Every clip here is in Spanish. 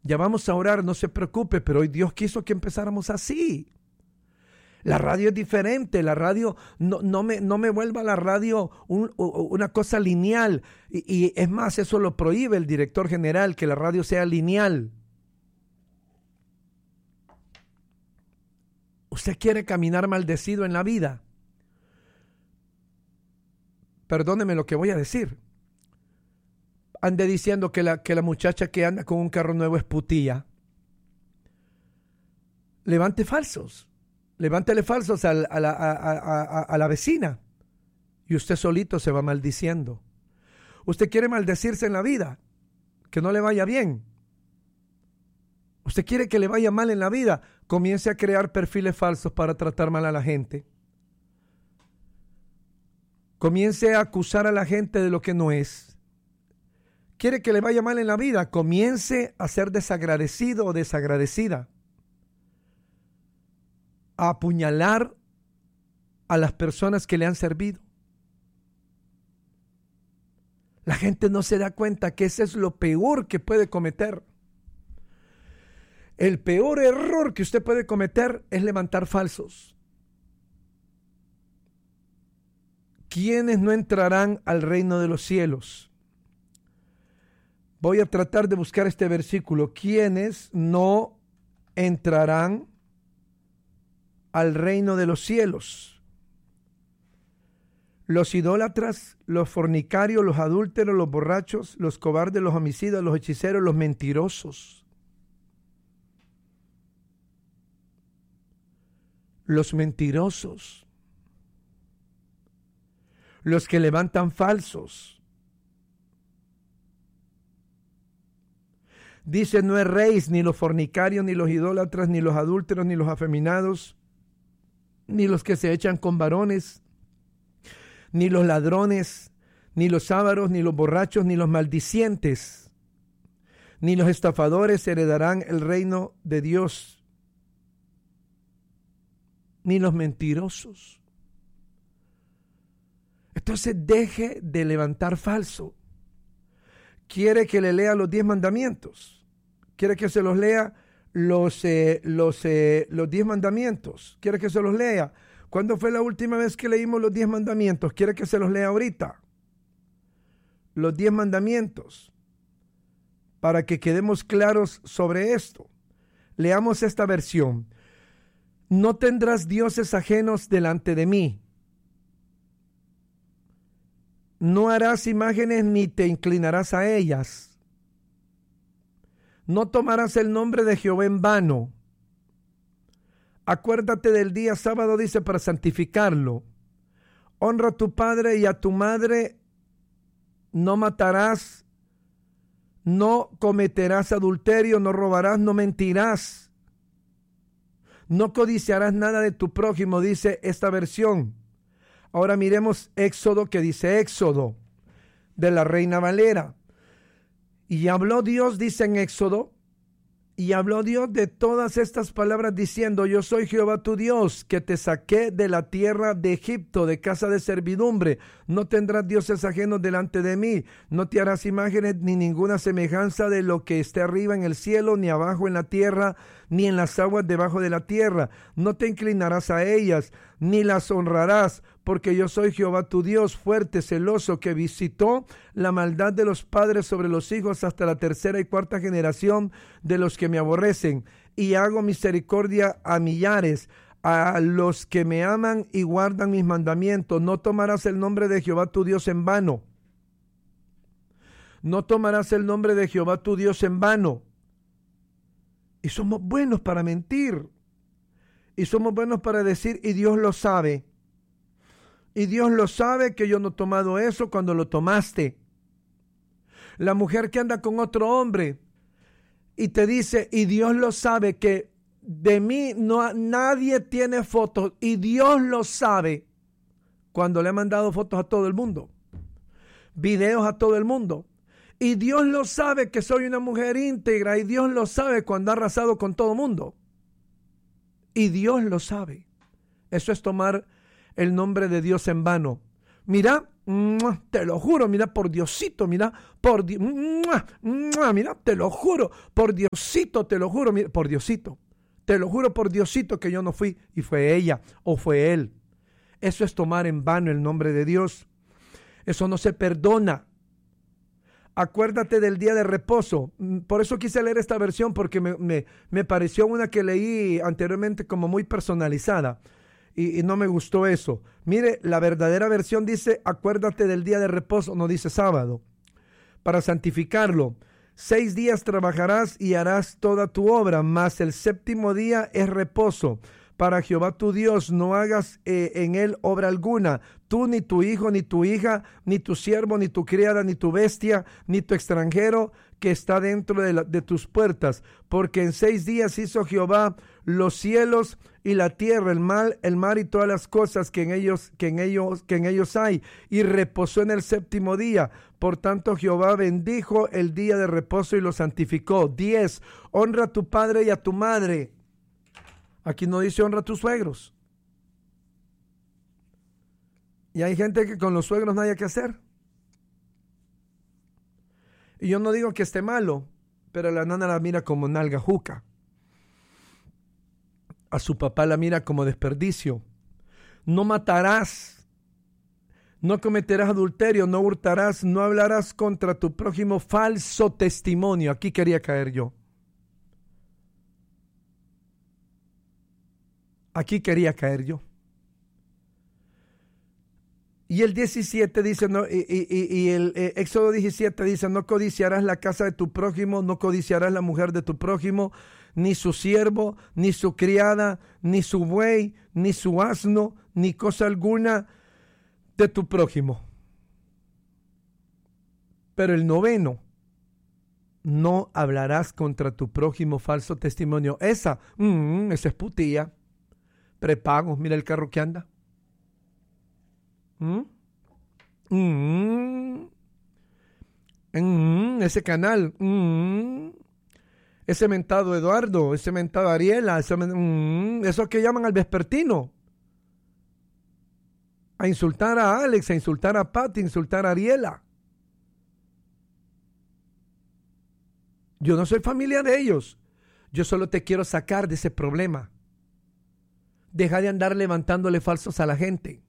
Ya vamos a orar, no se preocupe, pero hoy Dios quiso que empezáramos así. La radio es diferente, la radio, no me vuelva la radio una cosa lineal. Y es más, eso lo prohíbe el director general, que la radio sea lineal. ¿Usted quiere caminar maldecido en la vida? Perdóneme lo que voy a decir. Ande diciendo que la muchacha que anda con un carro nuevo es putilla. Levántele falsos a la vecina. Y usted solito se va maldiciendo. ¿Usted quiere maldecirse en la vida? Que no le vaya bien. ¿Usted quiere que le vaya mal en la vida? Comience a crear perfiles falsos para tratar mal a la gente. Comience a acusar a la gente de lo que no es. ¿Quiere que le vaya mal en la vida? Comience a ser desagradecido o desagradecida. A apuñalar a las personas que le han servido. La gente no se da cuenta que ese es lo peor que puede cometer. El peor error que usted puede cometer es levantar falsos. ¿Quiénes no entrarán al reino de los cielos? Voy a tratar de buscar este versículo. ¿Quiénes no entrarán al reino de los cielos? Los idólatras, los fornicarios, los adúlteros, los borrachos, los cobardes, los homicidas, los hechiceros, los mentirosos. Los mentirosos. Los que levantan falsos. Dice, no erréis ni los fornicarios, ni los idólatras, ni los adúlteros, ni los afeminados, ni los que se echan con varones, ni los ladrones, ni los ávaros, ni los borrachos, ni los maldicientes, ni los estafadores heredarán el reino de Dios, ni los mentirosos. Entonces deje de levantar falso. ¿Quiere que le lea los 10 mandamientos? ¿Quiere que se los lea los 10 mandamientos? ¿Quiere que se los lea? ¿Cuándo fue la última vez que leímos los 10 mandamientos? ¿Quiere que se los lea ahorita? Los 10 mandamientos. Para que quedemos claros sobre esto. Leamos esta versión. No tendrás dioses ajenos delante de mí. No harás imágenes ni te inclinarás a ellas. No tomarás el nombre de Jehová en vano. Acuérdate del día sábado, dice, para santificarlo. Honra a tu padre y a tu madre. No matarás. No cometerás adulterio. No robarás. No mentirás. No codiciarás nada de tu prójimo, dice esta versión. Ahora miremos Éxodo, que dice Éxodo, de la Reina Valera. Y habló Dios, dice en Éxodo, y habló Dios de todas estas palabras diciendo, yo soy Jehová tu Dios, que te saqué de la tierra de Egipto, de casa de servidumbre. No tendrás dioses ajenos delante de mí. No te harás imágenes ni ninguna semejanza de lo que esté arriba en el cielo, ni abajo en la tierra, ni en las aguas debajo de la tierra. No te inclinarás a ellas, ni las honrarás, porque yo soy Jehová tu Dios, fuerte, celoso, que visitó la maldad de los padres sobre los hijos hasta la 3ª y 4ª generación de los que me aborrecen, y hago misericordia a millares, a los que me aman y guardan mis mandamientos. No tomarás el nombre de Jehová tu Dios en vano. No tomarás el nombre de Jehová tu Dios en vano. Y somos buenos para mentir. Y somos buenos para decir, y Dios lo sabe. Y Dios lo sabe que yo no he tomado eso cuando lo tomaste. La mujer que anda con otro hombre y te dice, y Dios lo sabe que de mí nadie tiene fotos, y Dios lo sabe cuando le ha mandado fotos a todo el mundo, videos a todo el mundo. Y Dios lo sabe que soy una mujer íntegra, y Dios lo sabe cuando ha arrasado con todo el mundo. Y Dios lo sabe. Eso es tomar el nombre de Dios en vano. Mira, Te lo juro, mira, por Diosito, mira, mira, te lo juro, por Diosito, te lo juro, mira, por Diosito. Te lo juro por Diosito que yo no fui y fue ella o fue él. Eso es tomar en vano el nombre de Dios. Eso no se perdona. Acuérdate del día de reposo. Por eso quise leer esta versión porque me pareció una que leí anteriormente como muy personalizada y no me gustó eso. Mire, la verdadera versión dice acuérdate del día de reposo, no dice sábado. Para santificarlo. 6 días trabajarás y harás toda tu obra, mas el séptimo día es reposo. Para Jehová tu Dios no hagas en él obra alguna, tú ni tu hijo, ni tu hija, ni tu siervo, ni tu criada, ni tu bestia, ni tu extranjero que está dentro de tus puertas. Porque en 6 días hizo Jehová los cielos y la tierra, el mar y todas las cosas que en ellos hay, y reposó en el séptimo día. Por tanto, Jehová bendijo el día de reposo y lo santificó. 10. Honra a tu padre y a tu madre. Aquí no dice honra a tus suegros. Y hay gente que con los suegros no haya que hacer. Y yo no digo que esté malo, pero la nana la mira como nalga juca. A su papá la mira como desperdicio. No matarás, no cometerás adulterio, no hurtarás, no hablarás contra tu prójimo falso testimonio. Aquí quería caer yo. Aquí quería caer yo. Y el 17 dice, no, y el Éxodo 17 dice, no codiciarás la casa de tu prójimo, no codiciarás la mujer de tu prójimo, ni su siervo, ni su criada, ni su buey, ni su asno, ni cosa alguna de tu prójimo. Pero el 9, no hablarás contra tu prójimo falso testimonio. Esa es putilla. Prepagos, mira el carro que anda. Ese canal. Ese mentado Eduardo, ese mentado Ariela, esos que llaman al vespertino. A insultar a Alex, a insultar a Pati, a insultar a Ariela. Yo no soy familia de ellos. Yo solo te quiero sacar de ese problema. Deja de andar levantándole falsos a la gente.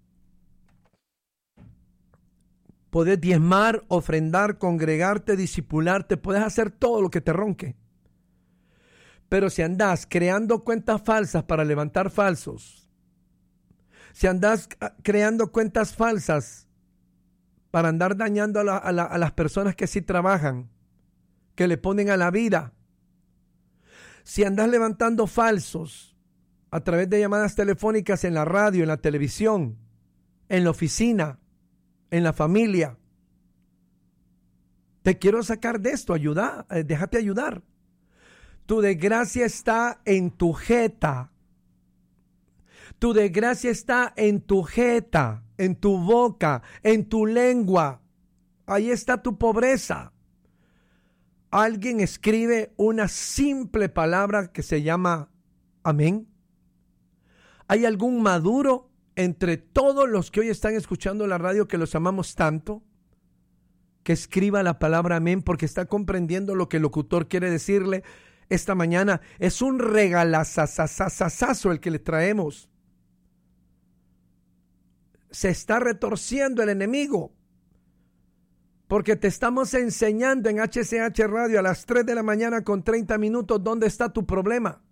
Puedes diezmar, ofrendar, congregarte, discipularte, puedes hacer todo lo que te ronque. Pero si andas creando cuentas falsas para levantar falsos, si andas creando cuentas falsas para andar dañando a las personas que sí trabajan, que le ponen a la vida, si andas levantando falsos a través de llamadas telefónicas en la radio, en la televisión, en la oficina, en la familia, te quiero sacar de esto, déjate ayudar. Tu desgracia está en tu jeta. Tu desgracia está en tu jeta, en tu boca, en tu lengua. Ahí está tu pobreza. Alguien escribe una simple palabra que se llama amén. ¿Hay algún maduro entre todos los que hoy están escuchando la radio que los amamos tanto? Que escriba la palabra amén porque está comprendiendo lo que el locutor quiere decirle esta mañana. Es un regalazazazazazo el que le traemos. Se está retorciendo el enemigo porque te estamos enseñando en HCH Radio a las 3 de la mañana con 30 minutos dónde está tu problema.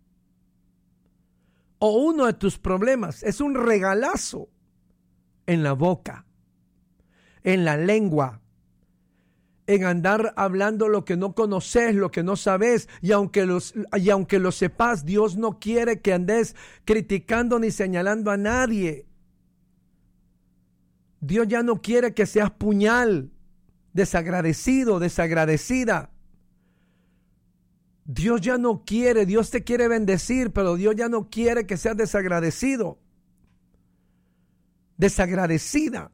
O uno de tus problemas. Es un regalazo en la boca, en la lengua, en andar hablando lo que no conoces, lo que no sabes, y aunque lo sepas, Dios no quiere que andes criticando ni señalando a nadie. Dios ya no quiere que seas puñal, desagradecido, desagradecida. Dios ya no quiere, Dios te quiere bendecir, pero Dios ya no quiere que seas desagradecido, desagradecida.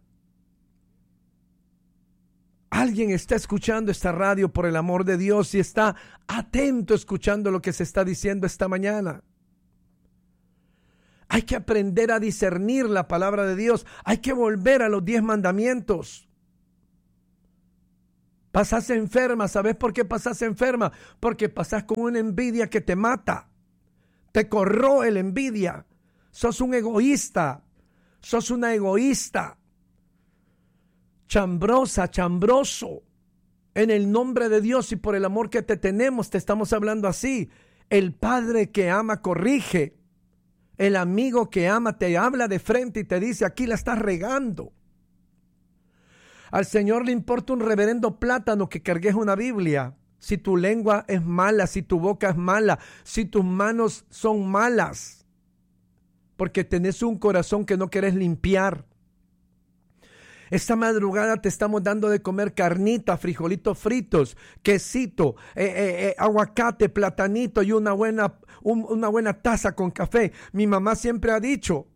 Alguien está escuchando esta radio por el amor de Dios y está atento escuchando lo que se está diciendo esta mañana. Hay que aprender a discernir la palabra de Dios. Hay que volver a los 10 mandamientos. Pasás enferma. ¿Sabes por qué pasás enferma? Porque pasás con una envidia que te mata. Te corroe la envidia. Sos un egoísta. Sos una egoísta. Chambrosa, chambroso. En el nombre de Dios y por el amor que te tenemos, te estamos hablando así. El padre que ama corrige. El amigo que ama te habla de frente y te dice, aquí la estás regando. Al Señor le importa un reverendo plátano que cargues una Biblia. Si tu lengua es mala, si tu boca es mala, si tus manos son malas, porque tenés un corazón que no querés limpiar. Esta madrugada te estamos dando de comer carnita, frijolitos fritos, quesito, aguacate, platanito y una buena taza con café. Mi mamá siempre ha dicho,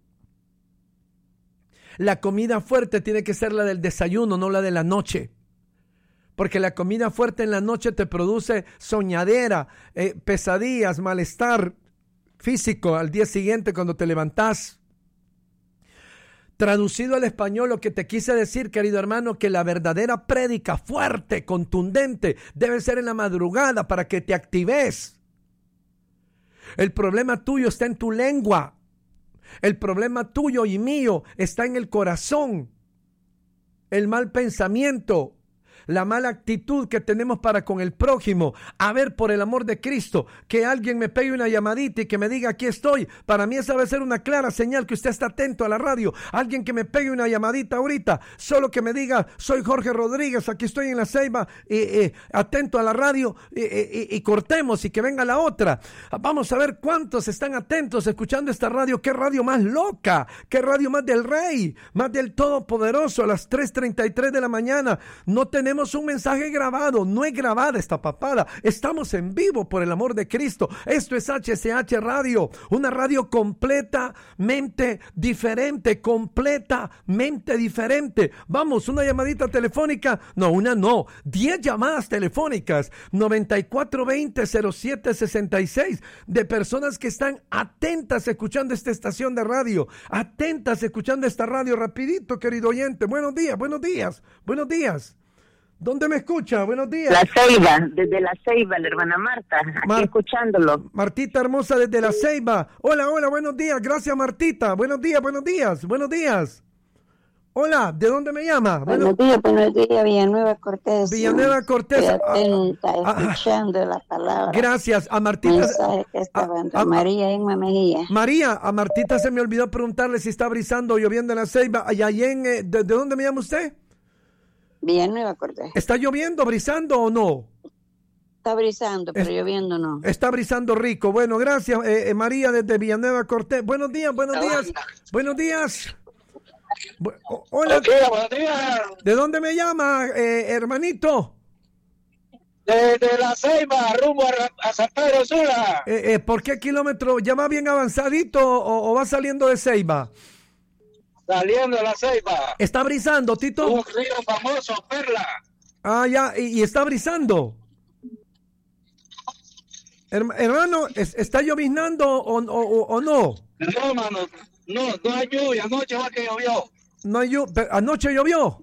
la comida fuerte tiene que ser la del desayuno, no la de la noche. Porque la comida fuerte en la noche te produce soñadera, pesadillas, malestar físico al día siguiente cuando te levantás. Traducido al español, lo que te quise decir, querido hermano, que la verdadera prédica fuerte, contundente, debe ser en la madrugada para que te actives. El problema tuyo está en tu lengua. El problema tuyo y mío está en el corazón. El mal pensamiento, la mala actitud que tenemos para con el prójimo. A ver, por el amor de Cristo, que alguien me pegue una llamadita y que me diga aquí estoy. Para mí esa debe ser una clara señal que usted está atento a la radio. Alguien que me pegue una llamadita ahorita, solo que me diga, soy Jorge Rodríguez, aquí estoy en La Ceiba, atento a la radio, y cortemos y que venga la otra. Vamos a ver cuántos están atentos escuchando esta radio. Qué radio más loca, qué radio más del Rey, más del Todopoderoso. A las 3:33 de la mañana no tenemos un mensaje grabado, no es grabada esta papada, estamos en vivo por el amor de Cristo. Esto es HCH Radio, una radio completamente diferente, Vamos, una llamadita telefónica, no, 10 llamadas telefónicas, 9420-0766, de personas que están atentas escuchando esta estación de radio, atentas escuchando esta radio. Rapidito, querido oyente, buenos días. ¿Dónde me escucha? Buenos días. La Ceiba, desde La Ceiba, la hermana Marta, aquí escuchándolo. Martita hermosa desde La Ceiba. Hola, buenos días. Gracias, Martita. Buenos días. Hola, ¿de dónde me llama? Buenos días, Villanueva Cortés. Villanueva Cortés. Atenta, escuchando la palabra. Gracias a Martita. María Inma Mejía. María, a Martita se me olvidó preguntarle si está brisando o lloviendo en La Ceiba. ¿De dónde me llama usted? Villanueva Cortés. ¿Está lloviendo, brisando o no? Está brisando, pero lloviendo no. Está brisando rico. Bueno, gracias, María desde Villanueva Cortés. Buenos días. Hola. Buenos días. ¿De dónde me llama, hermanito? Desde La Ceiba, rumbo a San Pedro Sula. ¿Por qué kilómetro? ¿Ya va bien avanzadito o va saliendo de Ceiba? Saliendo de La Ceiba. ¿Está brisando, Tito? Un río famoso, Perla. Ah, ya, y está brisando. Hermano, ¿está lloviznando o no? No, hermano, no hay lluvia. Anoche va que llovió. No hay lluvia. ¿Anoche llovió?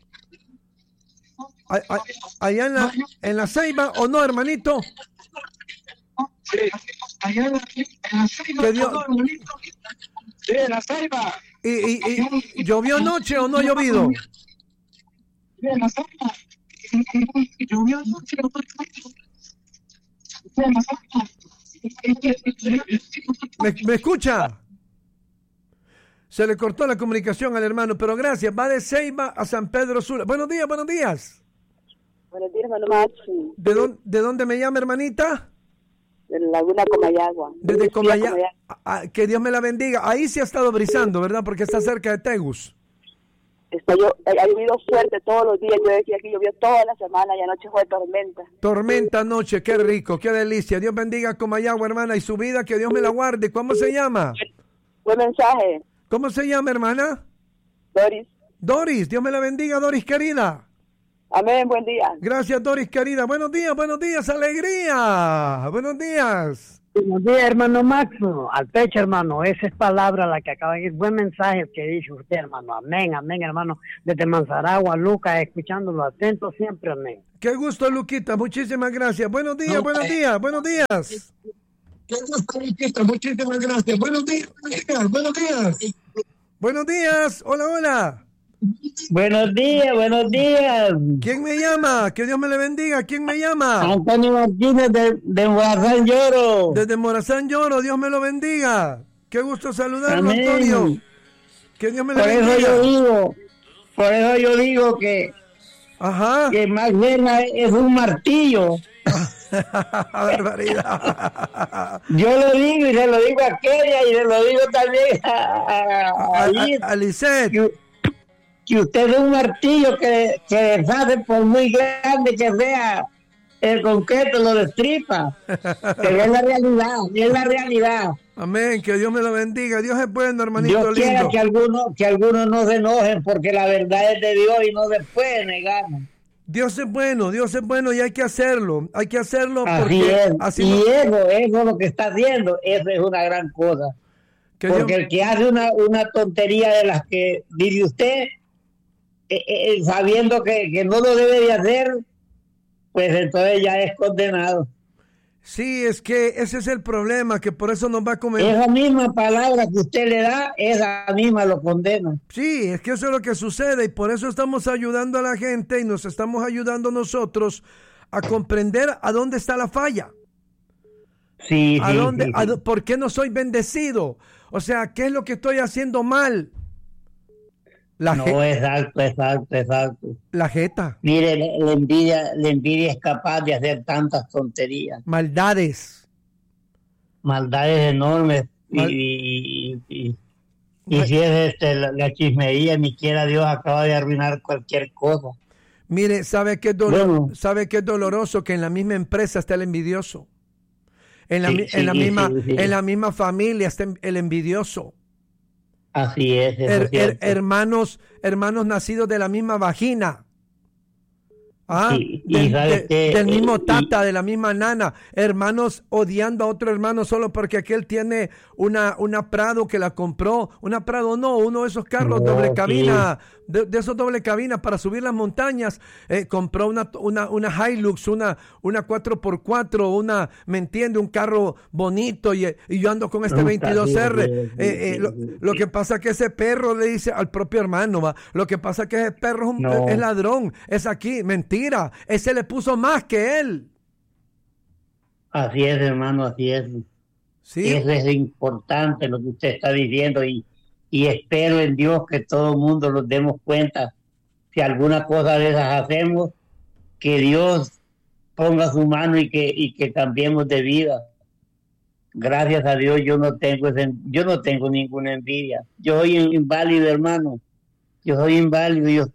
¿Allá en la Ceiba o no, hermanito? Sí, allá en la Ceiba. hermanito. Sí, en La Ceiba. ¿Y llovió anoche o no ha llovido? Sí, en La Ceiba. Llovió anoche. ¿Me escucha? Se le cortó la comunicación al hermano, pero gracias. Va de Ceiba a San Pedro Sula. Buenos días. Buenos días, hermano Maxi. ¿De dónde me llama, hermanita? De Laguna Comayagua. Desde Comayagua. Que Dios me la bendiga. Ahí sí ha estado brisando, ¿verdad? Porque está cerca de Tegus. Ha llovido fuerte todos los días. Yo decía que llovió toda la semana y anoche fue tormenta. Tormenta anoche, qué rico, qué delicia. Dios bendiga a Comayagua, hermana, y su vida, que Dios me la guarde. ¿Cómo se llama? Buen mensaje. ¿Cómo se llama, hermana? Doris, Dios me la bendiga, Doris querida. Amén, buen día. Gracias, Doris querida. Buenos días, alegría. Buenos días. Buenos días, hermano Máximo. Al pecho, hermano. Esa es palabra la que acaba de decir. Buen mensaje el que dice usted, hermano. Amén, amén, hermano. Desde Manzaragua, Lucas, escuchándolo atento siempre, amén. Qué gusto, Luquita. Muchísimas gracias. Buenos días, buenos días, buenos días. Qué gusto, Luquita. Muchísimas gracias. Buenos días, buenos días. Buenos días. Hola, hola. Buenos días, buenos días. ¿Quién me llama? Que Dios me le bendiga. ¿Quién me llama? Antonio Martínez de Morazán Lloro. Desde Morazán Lloro. Dios me lo bendiga. Qué gusto saludarlo, Amén. Antonio. Que Dios me le Por bendiga. eso yo digo que, Ajá. que Magdalena es un martillo. Barbaridad. Yo lo digo y se lo digo a aquella y se lo digo también a Lisette. Que usted es un martillo que deshace por muy grande que sea el concreto, lo destripa. Pero es la realidad. Amén, que Dios me lo bendiga. Dios es bueno, hermanito Dios quiera lindo. que algunos no se enojen porque la verdad es de Dios y no se puede negar. Dios es bueno y hay que hacerlo. Hay que hacerlo Así porque es. así Y no- eso es lo que está haciendo. Eso es una gran cosa. que Porque Dios- el que hace una tontería de las que dice usted, sabiendo que no lo debe de hacer, pues entonces ya es condenado. Sí, es que ese es el problema, que por eso nos va a comer. Esa misma palabra que usted le da, esa misma lo condena. Sí, es que eso es lo que sucede y por eso estamos ayudando a la gente y nos estamos ayudando nosotros a comprender a dónde está la falla. Sí, ¿A sí, dónde, sí, sí. ¿Por qué no soy bendecido? O sea, ¿qué es lo que estoy haciendo mal? No, exacto. La jeta. Mire, la envidia es capaz de hacer tantas tonterías, Maldades. maldades enormes. Mal- Y si es la chismería, ni quiera Dios acaba de arruinar cualquier cosa. Mire, ¿sabe qué Bueno. es doloroso? Que en la misma empresa está el envidioso. En la, Sí, mi- sí, en la sí, misma, sí. en la misma familia está el envidioso. Así es, eso es cierto. Hermanos nacidos de la misma vagina. Sí, y ¿sabe qué? Del mismo tata, de la misma nana, hermanos odiando a otro hermano solo porque aquel tiene una Prado que la compró, una Prado no, uno de esos carros No, doble sí. cabina, de esos doble cabina para subir las montañas, compró una Hilux, una 4x4, ¿me entiende? Un carro bonito y yo ando con este 22R. Lo que pasa es que ese perro le dice al propio hermano, ¿va? Lo que pasa es que ese perro No. es ladrón, es aquí, mentira, ese le puso más que él. Así es, hermano, así es. ¿Sí? Eso es importante lo que usted está diciendo y espero en Dios que todo el mundo nos demos cuenta. Si alguna cosa de esas hacemos, que Dios ponga su mano y que cambiemos de vida. Gracias a Dios yo no tengo ninguna envidia. Yo soy inválido, hermano. Yo soy inválido.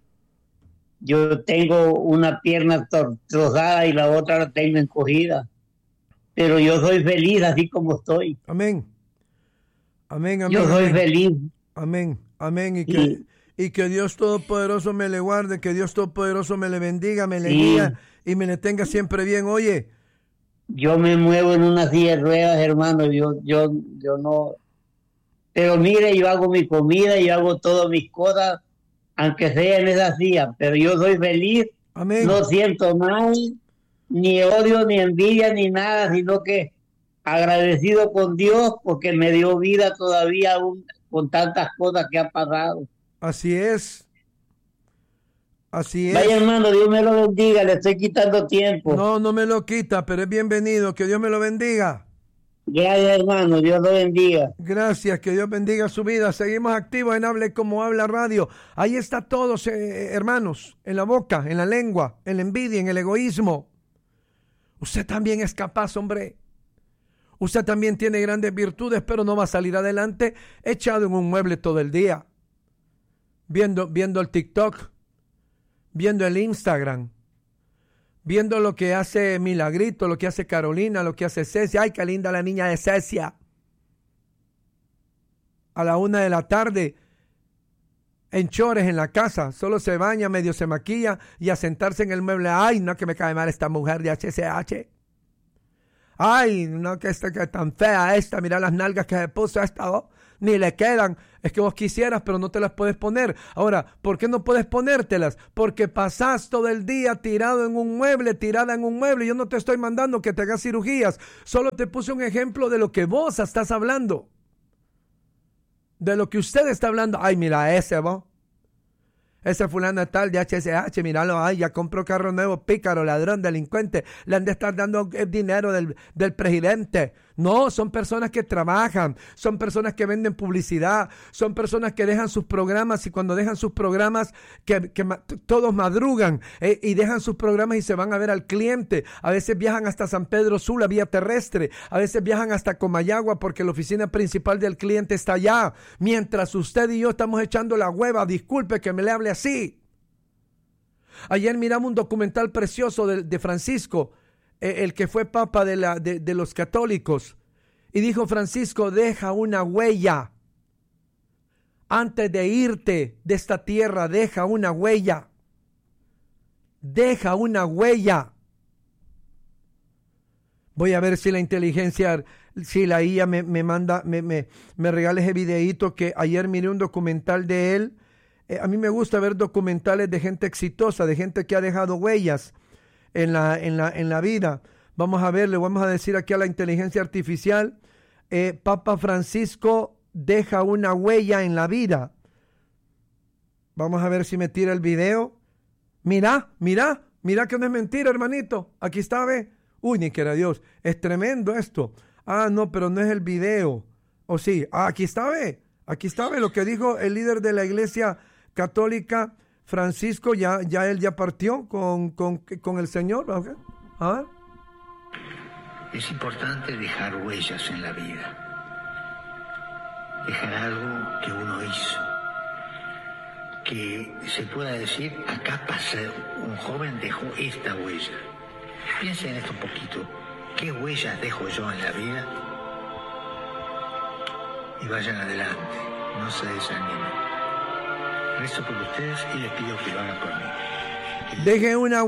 Yo tengo una pierna trozada y la otra la tengo encogida. Pero yo soy feliz así como estoy. Amén. Amén, amén. Yo soy amén. feliz. Amén, amén. Sí. Y que Dios Todopoderoso me le guarde, que Dios Todopoderoso me le bendiga, me le Sí. guía y me le tenga siempre bien. Oye, Yo me muevo en una silla de ruedas, hermano. Yo no. Pero mire, yo hago mi comida, yo hago todas mis cosas, aunque sea en esa silla. Pero yo soy feliz. amén. No siento mal, ni odio, ni envidia, ni nada, sino que agradecido con Dios porque me dio vida todavía aún con tantas cosas que han pasado. Así es. Así es. Vaya, hermano, Dios me lo bendiga, le estoy quitando tiempo. No me lo quita, pero es bienvenido. Que Dios me lo bendiga. Gracias, hermano, Dios lo bendiga. Gracias, que Dios bendiga su vida. Seguimos activos en Hable Como Habla Radio. Ahí está todos, hermanos, en la boca, en la lengua, en la envidia, en el egoísmo. Usted también es capaz, hombre. Usted también tiene grandes virtudes, pero no va a salir adelante echado en un mueble todo el día. Viendo el TikTok, viendo el Instagram, viendo lo que hace Milagrito, lo que hace Carolina, lo que hace Cecia. Ay, qué linda la niña de Cecia. A la 1 de la tarde, en chores en la casa, solo se baña, medio se maquilla y a sentarse en el mueble. Ay, no, que me cae mal esta mujer de HCH. Ay, no, que tan fea esta, mira las nalgas que se puso esta, oh, ni le quedan. Es que vos quisieras, pero no te las puedes poner. Ahora, ¿por qué no puedes ponértelas? Porque pasás todo el día tirada en un mueble. Yo no te estoy mandando que te hagas cirugías. Solo te puse un ejemplo de lo que vos estás hablando. De lo que usted está hablando. Ay, mira ese, vos. Ese fulano tal de HSH, míralo, ay, ya compró carro nuevo, pícaro, ladrón, delincuente, le han de estar dando dinero del presidente. No, son personas que trabajan, son personas que venden publicidad, son personas que dejan sus programas y cuando dejan sus programas, todos madrugan y dejan sus programas y se van a ver al cliente. A veces viajan hasta San Pedro Sula, vía terrestre, a veces viajan hasta Comayagua porque la oficina principal del cliente está allá, mientras usted y yo estamos echando la hueva. Disculpe que me le hable así. Ayer miramos un documental precioso de Francisco, el que fue papa de los católicos, y dijo: Francisco, deja una huella. Antes de irte de esta tierra, deja una huella. Deja una huella. Voy a ver si la inteligencia, si la IA me manda, me regala ese videíto que ayer miré un documental de él. A mí me gusta ver documentales de gente exitosa, de gente que ha dejado huellas en la vida. Vamos a ver, le vamos a decir aquí a la inteligencia artificial, Papa Francisco deja una huella en la vida. Vamos a ver si me tira el video. Mira que no es mentira, hermanito. Aquí está, ve. Uy, ni quiera Dios, es tremendo esto. Ah, no, pero no es el video. ¿O sí? Ah, aquí está, ve lo que dijo el líder de la iglesia católica, Francisco. Ya él ya partió con el Señor. Okay. A ver. Es importante dejar huellas en la vida. Dejar algo que uno hizo. Que se pueda decir, acá pasé, un joven dejó esta huella. Piensen en esto un poquito. ¿Qué huellas dejo yo en la vida? Y vayan adelante. No se desanimen. Rezo por ustedes y les pido que lo hagan por mí. Deje una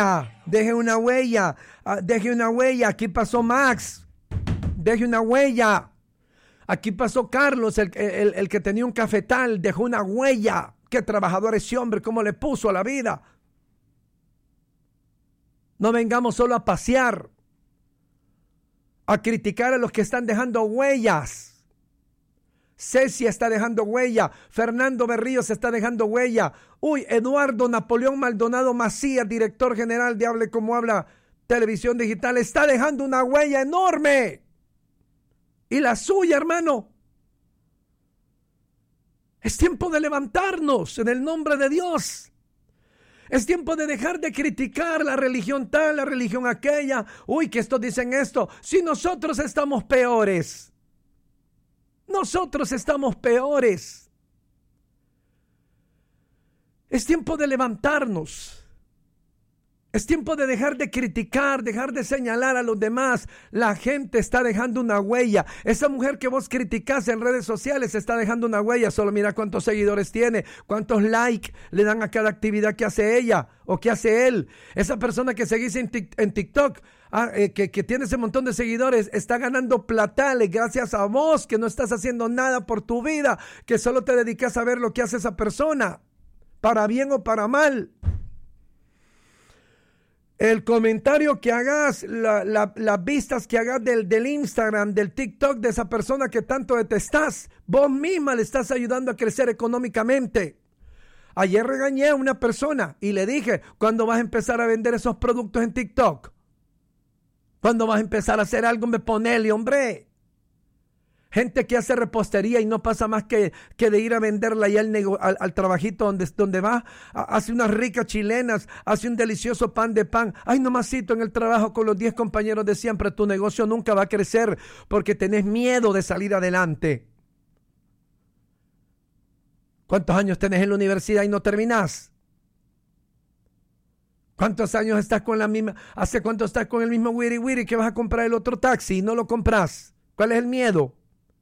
huella. Aquí pasó Max. Deje una huella. Aquí pasó Carlos, el que tenía un cafetal. Dejó una huella. Qué trabajador ese hombre, cómo le puso a la vida. No vengamos solo a pasear, a criticar a los que están dejando huellas. Cecia está dejando huella. Fernando Berríos está dejando huella. Uy, Eduardo Napoleón Maldonado Macías, director general de Hable Como Habla Televisión Digital, está dejando una huella enorme. Y la suya, hermano. Es tiempo de levantarnos en el nombre de Dios. Es tiempo de dejar de criticar la religión tal, la religión aquella. Uy, que estos dicen esto. Si nosotros estamos peores. Nosotros estamos peores. Es tiempo de levantarnos. Es tiempo de dejar de criticar, dejar de señalar a los demás. La gente está dejando una huella. Esa mujer que vos criticás en redes sociales está dejando una huella. Solo mira cuántos seguidores tiene, cuántos likes le dan a cada actividad que hace ella o que hace él. Esa persona que seguís en TikTok, que tiene ese montón de seguidores, está ganando platales gracias a vos, que no estás haciendo nada por tu vida, que solo te dedicas a ver lo que hace esa persona, para bien o para mal. El comentario que hagas, las vistas que hagas del Instagram, del TikTok de esa persona que tanto detestás, vos misma le estás ayudando a crecer económicamente. Ayer regañé a una persona y le dije: ¿cuándo vas a empezar a vender esos productos en TikTok? ¿Cuándo vas a empezar a hacer algo? Me ponele, hombre. Gente que hace repostería y no pasa más que de ir a venderla y al trabajito donde va, hace unas ricas chilenas, hace un delicioso pan de pan. Ay, nomasito, en el trabajo con los 10 compañeros de siempre, tu negocio nunca va a crecer porque tenés miedo de salir adelante. ¿Cuántos años tenés en la universidad y no terminás? ¿Cuántos años estás con la misma? ¿Hace cuánto estás con el mismo wiri wiri que vas a comprar el otro taxi y no lo compras? ¿Cuál es el miedo?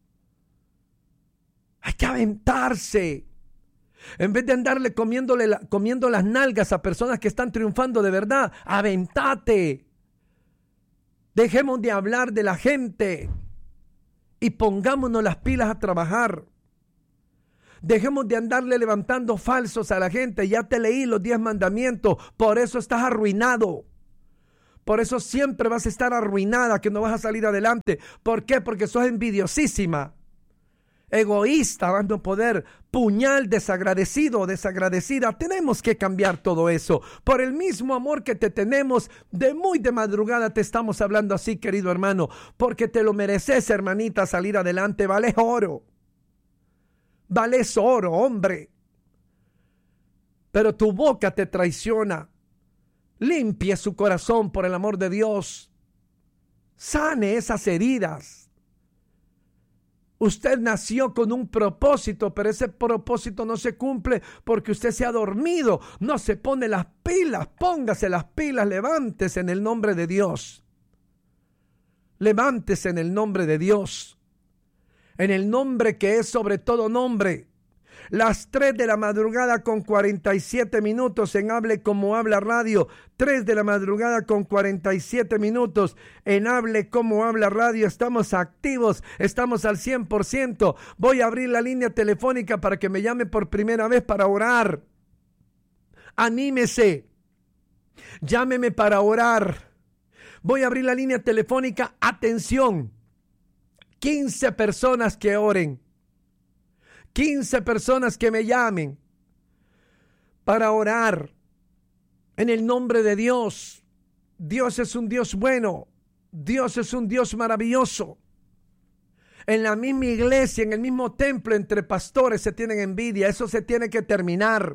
Hay que aventarse. En vez de andarle comiendo las nalgas a personas que están triunfando de verdad, aventate. Dejemos de hablar de la gente y pongámonos las pilas a trabajar. Dejemos de andarle levantando falsos a la gente. Ya te leí los 10 mandamientos, por eso estás arruinado. Por eso siempre vas a estar arruinada, que no vas a salir adelante. ¿Por qué? Porque sos envidiosísima, egoísta, vas a no poder, puñal, desagradecido, desagradecida. Tenemos que cambiar todo eso. Por el mismo amor que te tenemos, de madrugada te estamos hablando así, querido hermano, porque te lo mereces, hermanita, salir adelante. Vales oro. Vales oro, hombre. Pero tu boca te traiciona. Limpie su corazón por el amor de Dios. Sane esas heridas. Usted nació con un propósito, pero ese propósito no se cumple porque usted se ha dormido. No se pone las pilas. Póngase las pilas. Levántese en el nombre de Dios. Levántese en el nombre de Dios. En el nombre que es sobre todo nombre. Las 3 de la madrugada con 47 minutos en Hable Como Habla Radio. 3 de la madrugada con 47 minutos en Hable Como Habla Radio. Estamos activos, estamos al 100%. Voy a abrir la línea telefónica para que me llame por primera vez para orar. Anímese. Llámeme para orar. Voy a abrir la línea telefónica. Atención. 15 personas que oren. 15 personas que me llamen para orar en el nombre de Dios. Dios es un Dios bueno. Dios es un Dios maravilloso. En la misma iglesia, en el mismo templo, entre pastores se tienen envidia. Eso se tiene que terminar.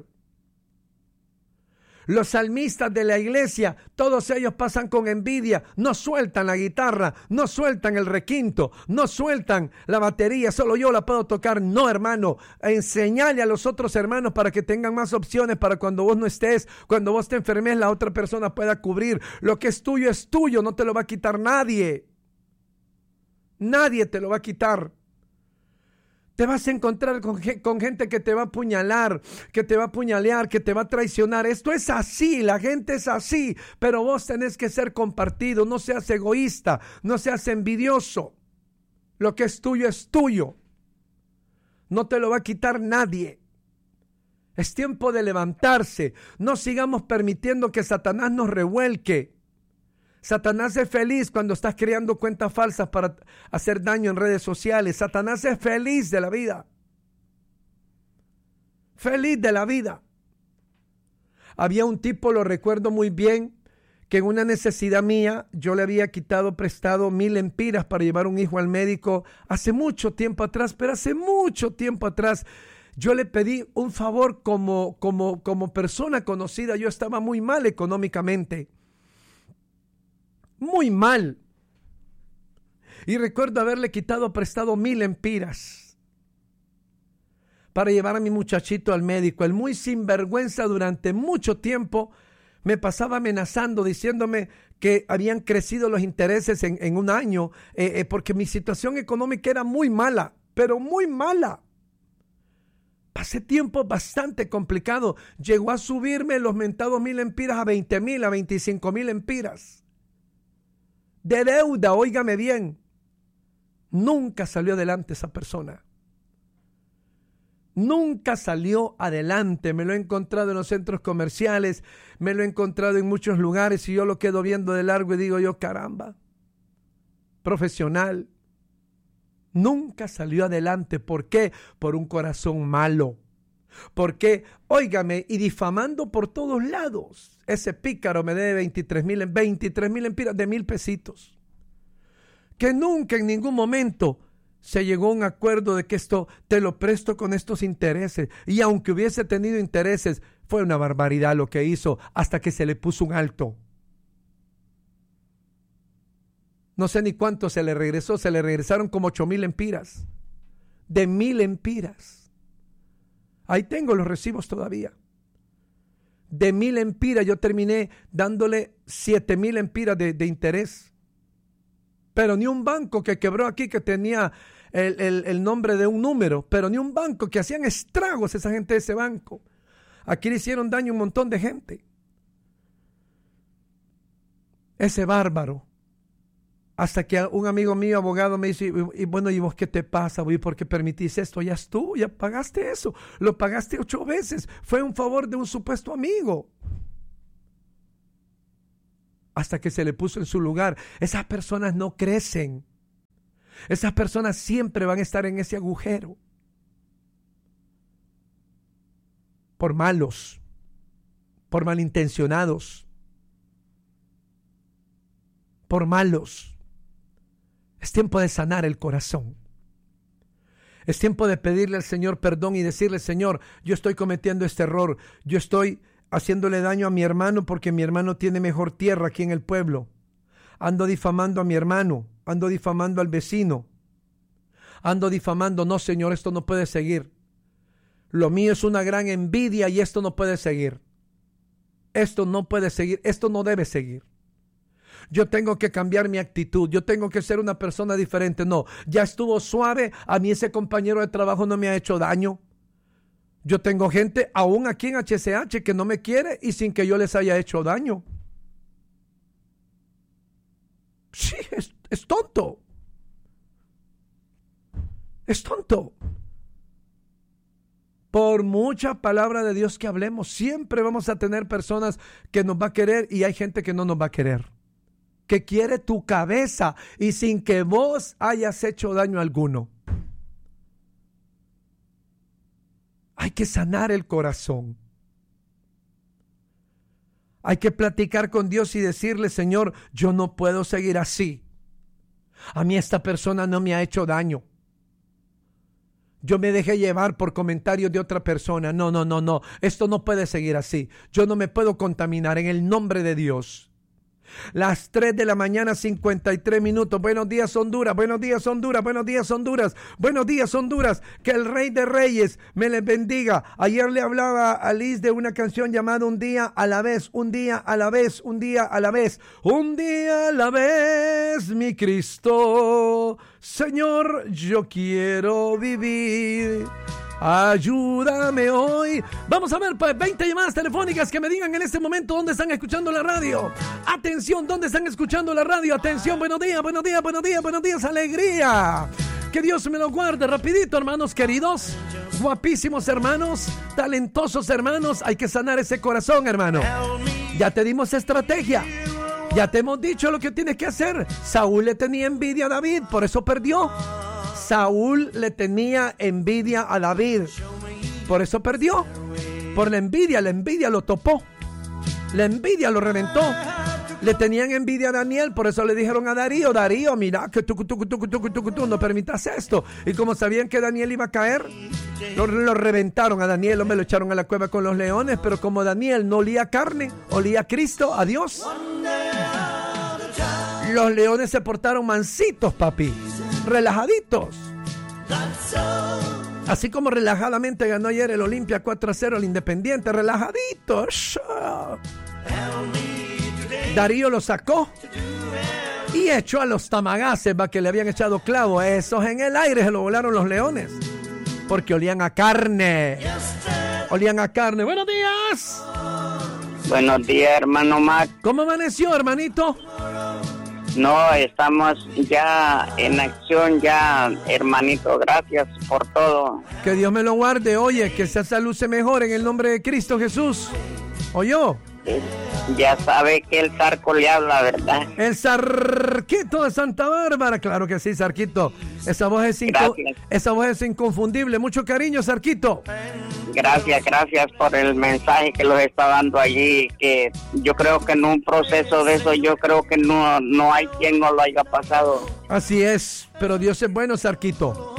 Los salmistas de la iglesia, todos ellos pasan con envidia, no sueltan la guitarra, no sueltan el requinto, no sueltan la batería, solo yo la puedo tocar. No, hermano, enseñale a los otros hermanos para que tengan más opciones para cuando vos no estés, cuando vos te enfermes, la otra persona pueda cubrir. Lo que es tuyo, no te lo va a quitar nadie. Nadie te lo va a quitar. Te vas a encontrar con gente que te va a apuñalar, que te va a apuñalear, que te va a traicionar. Esto es así, la gente es así, pero vos tenés que ser compartido. No seas egoísta, no seas envidioso. Lo que es tuyo. No te lo va a quitar nadie. Es tiempo de levantarse. No sigamos permitiendo que Satanás nos revuelque. Satanás es feliz cuando estás creando cuentas falsas para hacer daño en redes sociales. Satanás es feliz de la vida. Feliz de la vida. Había un tipo, lo recuerdo muy bien, que en una necesidad mía, yo le había quitado prestado 1000 lempiras para llevar un hijo al médico hace mucho tiempo atrás, pero hace mucho tiempo atrás. Yo le pedí un favor como persona conocida. Yo estaba muy mal económicamente. Muy mal. Y recuerdo haberle quitado prestado 1000 lempiras para llevar a mi muchachito al médico. El muy sinvergüenza durante mucho tiempo me pasaba amenazando, diciéndome que habían crecido los intereses en un año, porque mi situación económica era muy mala, pero muy mala. Pasé tiempo bastante complicado. Llegó a subirme los mentados 1000 lempiras a 20,000, a 25,000 lempiras. De deuda, óigame bien. Nunca salió adelante esa persona. Nunca salió adelante. Me lo he encontrado en los centros comerciales, me lo he encontrado en muchos lugares y yo lo quedo viendo de largo y digo yo, caramba, profesional. Nunca salió adelante. ¿Por qué? Por un corazón malo. Porque, óigame, y difamando por todos lados. Ese pícaro me debe 23,000 lempiras de 1000 pesitos. Que nunca en ningún momento se llegó a un acuerdo de que esto te lo presto con estos intereses. Y aunque hubiese tenido intereses, fue una barbaridad lo que hizo hasta que se le puso un alto. No sé ni cuánto se le regresó, se le regresaron como 8,000 lempiras. De 1000 lempiras. Ahí tengo los recibos todavía. De 1000 lempiras yo terminé dándole 7,000 lempiras de interés. Pero ni un banco que quebró aquí, que tenía el nombre de un número, pero ni un banco, que hacían estragos esa gente de ese banco. Aquí le hicieron daño a un montón de gente. Ese bárbaro Hasta que un amigo mío, abogado, me dice, y bueno, ¿y vos qué te pasa? ¿Y por qué permitís esto? Ya estuvo, ya pagaste eso. Lo pagaste 8 veces. Fue un favor de un supuesto amigo. Hasta que se le puso en su lugar. Esas personas no crecen. Esas personas siempre van a estar en ese agujero. Por malos, por malintencionados, por malos. Es tiempo de sanar el corazón. Es tiempo de pedirle al Señor perdón y decirle, Señor, yo estoy cometiendo este error. Yo estoy haciéndole daño a mi hermano porque mi hermano tiene mejor tierra aquí en el pueblo. Ando difamando a mi hermano. Ando difamando al vecino. Ando difamando. No, Señor, esto no puede seguir. Lo mío es una gran envidia y esto no puede seguir. Esto no puede seguir. Esto no debe seguir. Yo tengo que cambiar mi actitud, yo tengo que ser una persona diferente. No, ya estuvo suave, a mí ese compañero de trabajo no me ha hecho daño. Yo tengo gente aún aquí en HCH que no me quiere y sin que yo les haya hecho daño. Sí, es tonto. Es tonto. Por mucha palabra de Dios que hablemos, siempre vamos a tener personas que nos va a querer y hay gente que no nos va a querer. Que quiere tu cabeza y sin que vos hayas hecho daño alguno. Hay que sanar el corazón. Hay que platicar con Dios y decirle, Señor, yo no puedo seguir así. A mí esta persona no me ha hecho daño. Yo me dejé llevar por comentarios de otra persona. No. Esto no puede seguir así. Yo no me puedo contaminar en el nombre de Dios. Las 3 de la mañana, 53 minutos. Buenos días, Honduras. Buenos días, Honduras. Buenos días, Honduras. Buenos días, Honduras. Que el Rey de Reyes me les bendiga. Ayer le hablaba a Liz de una canción llamada Un día a la vez. Un día a la vez. Un día a la vez. Un día a la vez, mi Cristo. Señor, yo quiero vivir. Ayúdame hoy. Vamos a ver, pues, 20 llamadas telefónicas que me digan en este momento dónde están escuchando la radio. Atención, ¿dónde están escuchando la radio? Atención, buenos días, buenos días, buenos días, buenos días, alegría. Que Dios me lo guarde, rapidito, hermanos queridos. Guapísimos hermanos, talentosos hermanos. Hay que sanar ese corazón, hermano. Ya te dimos estrategia. Ya te hemos dicho lo que tienes que hacer. Saúl le tenía envidia a David, por eso perdió. Saúl le tenía envidia a David, por eso perdió. Por la envidia lo topó. La envidia lo reventó. Le tenían envidia a Daniel, por eso le dijeron a Darío, mira que tú no permitas esto. Y como sabían que Daniel iba a caer, lo reventaron a Daniel, me lo echaron a la cueva con los leones. Pero como Daniel no olía carne, olía a Cristo, a Dios, los leones se portaron mansitos, papi, relajaditos. Así como relajadamente ganó ayer el Olimpia 4-0 al Independiente, relajaditos. Darío lo sacó y echó a los tamagaces, que le habían echado clavo. Esos en el aire se lo volaron los leones, porque olían a carne. Olían a carne. Buenos días. Buenos días, hermano Mac. ¿Cómo amaneció, hermanito? No, estamos ya en acción, ya, hermanito. Gracias por todo. Que Dios me lo guarde. Oye, que esa salud se mejore en el nombre de Cristo Jesús. ¿Oyó? Ya sabe que el Zarco le habla, ¿verdad? El Zarquito de Santa Bárbara. Claro que sí, Zarquito. Esa voz es inconfundible. Mucho cariño, Zarquito. Gracias por el mensaje que los está dando allí. Que yo creo que en un proceso de eso, yo creo que no hay quien no lo haya pasado. Así es, pero Dios es bueno, Zarquito.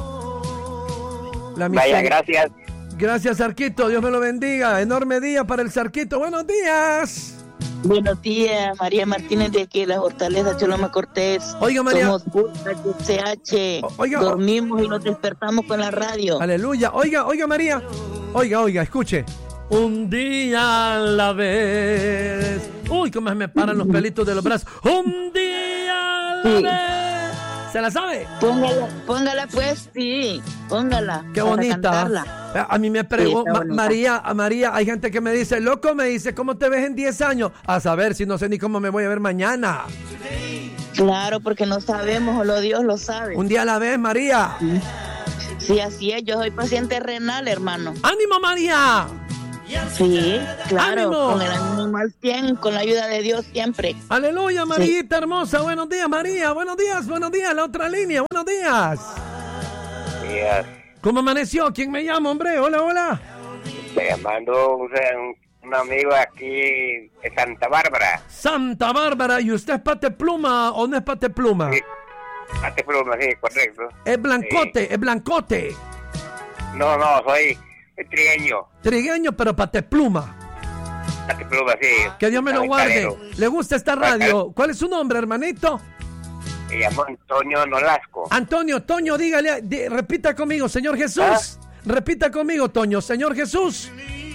Vaya, gracias. Gracias, Zarquito. Dios me lo bendiga. Enorme día para el Zarquito. Buenos días. Buenos días, María Martínez de aquí de la Hortaleza Choloma Cortés. Oiga, María. Somos CH. Oiga. Dormimos y nos despertamos con la radio. Aleluya. Oiga, María. Oiga, escuche. Un día a la vez. Uy, cómo me paran los pelitos de los brazos. Un día a la vez. ¿Se la sabe? Póngala pues, sí. Póngala. Qué bonita. A mí me pregunta, María, hay gente que me dice, loco, ¿cómo te ves en 10 años? A saber, si no sé ni cómo me voy a ver mañana. Claro, porque no sabemos, solo Dios lo sabe. Un día a la vez, María. Sí, así es. Yo soy paciente renal, hermano. ¡Ánimo, María! Sí, claro. ¡Ánimo! Con el ánimo al 100, con la ayuda de Dios siempre. Aleluya, Marita hermosa. Buenos días, María. Buenos días. La otra línea. Buenos días. Días. ¿Cómo amaneció? ¿Quién me llama, hombre? Hola. Me llamando un amigo aquí de Santa Bárbara. Santa Bárbara. ¿Y usted es patepluma o no es patepluma? Sí. Patepluma, sí, correcto. Es blancote, sí. Es blancote. No, soy trigueño. Trigueño, pero patepluma. Patepluma, sí. Que Dios me lo guarde. Calero. ¿Le gusta esta radio? ¿Cuál es su nombre, hermanito? Me llamo Antonio Nolasco. Antonio, Toño, dígale, repita conmigo, Señor Jesús. Repita conmigo, Toño, Señor Jesús.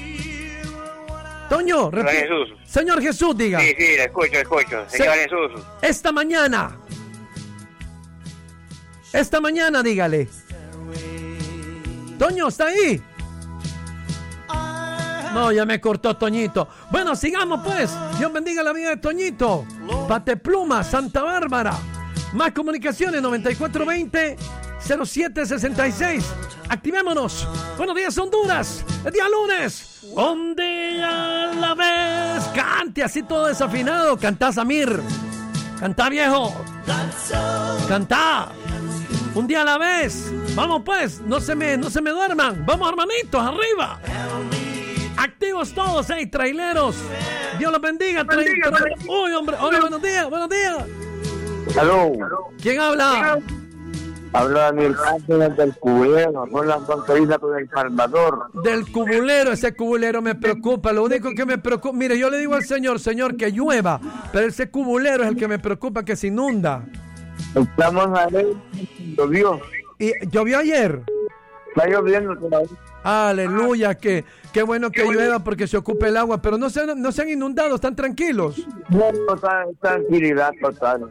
Toño, repita. Señor Jesús. Señor Jesús, diga. Sí, le escucho. Señor Jesús. Esta mañana, dígale. Toño, ¿está ahí? No, ya me cortó Toñito. Bueno, sigamos pues. Dios bendiga la vida de Toñito. Patepluma, Santa Bárbara. Más comunicaciones, 9420-0766. Activémonos. Buenos días, Honduras. El día lunes. Un día a la vez. Cante así todo desafinado. Cantá, Samir. Cantá, viejo. Cantá. Un día a la vez. Vamos pues. No se me duerman. Vamos, hermanitos, arriba. Activos todos, traileros. Dios los bendiga. Uy, hombre. Hola, buenos días. Aló. ¿Quién habla? Habla Daniel Cárdenas del Cubulero, con la fronteriza con El Salvador. Del Cubulero, ese Cubulero me preocupa. Lo único que me preocupa, mire, yo le digo al Señor, que llueva, pero ese Cubulero es el que me preocupa, que se inunda. Estamos a ver, llovió. ¿Y llovió ayer? Está lloviendo todavía. Aleluya, qué bueno que llueva porque se ocupe el agua, pero no se han inundado, están tranquilos. No, tranquilidad total.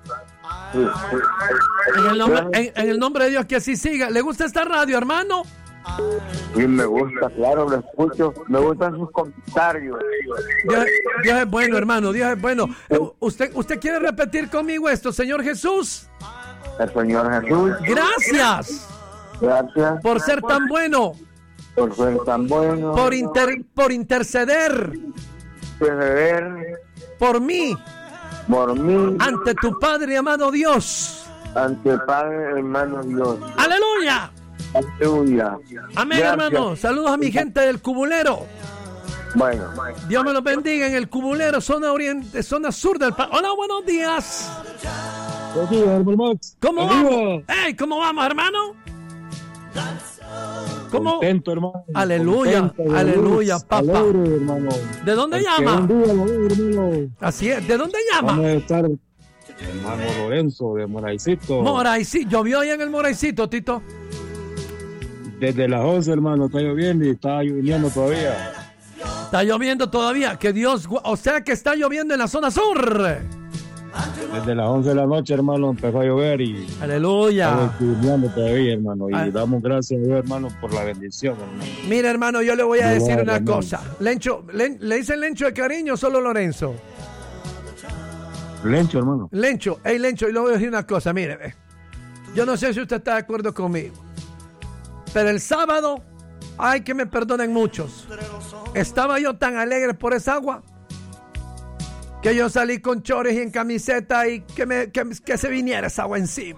En el nombre de Dios, que así siga. ¿Le gusta esta radio, hermano? Sí, me gusta, claro, lo escucho. Me gustan sus comentarios. Dios es bueno, hermano, Dios es bueno. ¿Usted quiere repetir conmigo esto, Señor Jesús? El Señor Jesús. Gracias. Gracias. Por ser tan bueno. Por ser tan bueno. Por interceder. Por mí. Ante tu Padre, amado Dios. Ante Padre, hermano Dios. ¡Aleluya! ¡Aleluya! Amén, gracias, hermano. Saludos a mi gente del Cubulero. Bueno. Dios me los bendiga en el Cubulero, zona sur del país. Hola, buenos días. Buenos días, hermano. ¿Cómo vamos? ¿Cómo vamos, hermano? ¿Cómo? Contento, hermano. Aleluya, aleluya, papá. Alegre, hermano. ¿De dónde llama? Así es, ¿de dónde llama? Vamos a estar, hermano Lorenzo, de Moraicito. Moraicito, llovió ahí en el Moraicito, Tito. Desde las 11, hermano, está lloviendo y está lloviendo todavía. Está lloviendo todavía, que Dios, o sea que está lloviendo en la zona sur. Desde las 11 de la noche, hermano, empezó a llover y... ¡Aleluya! Estamos todavía, hermano, y damos gracias a Dios, hermano, por la bendición, hermano. Mira, hermano, yo le voy a decir una cosa. Lencho, ¿le dicen Lencho de cariño o solo Lorenzo? Lencho, hermano. Lencho, Lencho, y le voy a decir una cosa, mire, yo no sé si usted está de acuerdo conmigo, pero el sábado, ay, que me perdonen muchos, estaba yo tan alegre por esa agua, que yo salí con chores y en camiseta y que se viniera esa agua encima.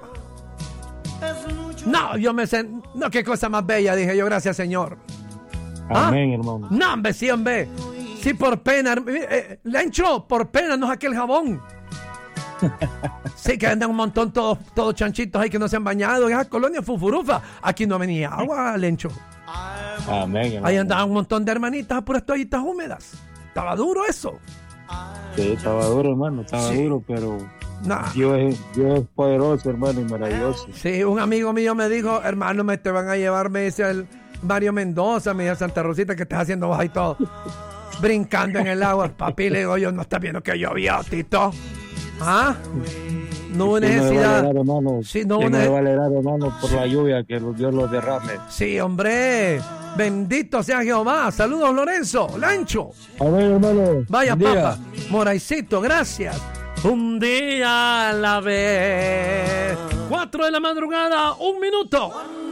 No, no, qué cosa más bella, dije yo, gracias, Señor. Amén, hermano. No, hombre, sí, hombre. Sí, por pena. Lencho, por pena, no saqué el jabón. Sí, que andan un montón todos chanchitos ahí que no se han bañado. Esa colonia Fufurufa. Aquí no venía agua, Lencho. Amén, hermano. Ahí andaban un montón de hermanitas a puras toallitas húmedas. Estaba duro eso. Sí, estaba duro, hermano, duro, pero Dios es poderoso, hermano, y maravilloso. Sí, un amigo mío me dijo, hermano, te van a llevar, me dice el Mario Mendoza, me dice Santa Rosita, que estás haciendo vos y todo, brincando en el agua. Papi, le digo yo, ¿no estás viendo que llovió, Tito? ¿Ah? No hubo necesidad. No me va a alegrar, hermano, por la lluvia, que Dios los derrame. Sí, hombre. Bendito sea Jehová. Saludos, Lorenzo. Lancho. Amén, hermano. Vaya, papá. Moraicito, gracias. Un día a la vez. 4 de la madrugada, 1 minuto.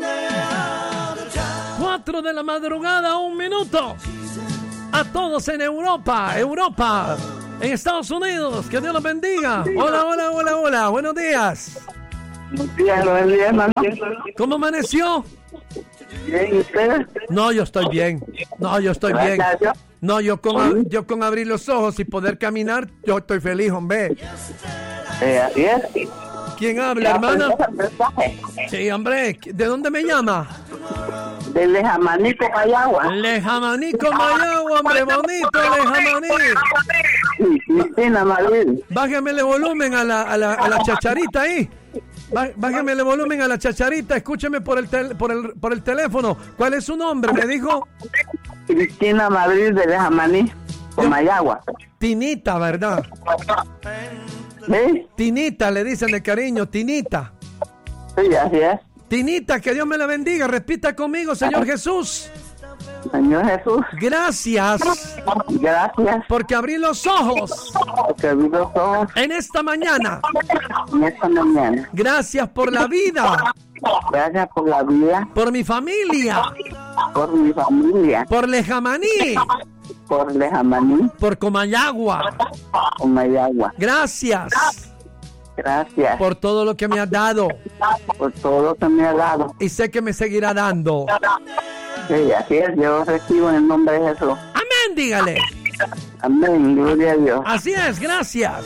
4 de la madrugada, 1 minuto. A todos en Europa, en Estados Unidos, que Dios los bendiga. Hola. Buenos días. Buenos días, hermano. ¿Cómo amaneció? Bien, ¿y usted? No, yo estoy bien. No, yo con abrir los ojos y poder caminar, yo estoy feliz, hombre. Así es. ¿Quién habla, hermana? Sí, hombre. ¿De dónde me llama? De Lejamanico, Mayagua. Lejamanico, Mayagua, hombre bonito, Lejamaní. Cristina Madrid. Bájame el volumen a la chacharita ahí. Bájame el volumen a la chacharita. Escúcheme por el teléfono. ¿Cuál es su nombre? Me dijo. Cristina Madrid de Lejamaní, con Mayagua. Tinita, ¿verdad? ¿Sí? Tinita, le dicen de cariño, Tinita. Sí, así es. Tinita, que Dios me la bendiga. Repita conmigo, Señor Jesús. Señor Jesús. Gracias. Gracias. Porque abrí los ojos. Porque abrí los ojos. En esta mañana. En esta mañana. Gracias por la vida. Gracias por la vida. Por mi familia. Por mi familia. Por Lejamaní. Por Lejamaní. Por Comayagua. Comayagua. Gracias. Gracias. Por todo lo que me has dado. Por todo lo que me has dado. Y sé que me seguirá dando. Sí, así es. Yo recibo en el nombre de Jesús. Amén, dígale. Amén, gloria a Dios. Así es, gracias.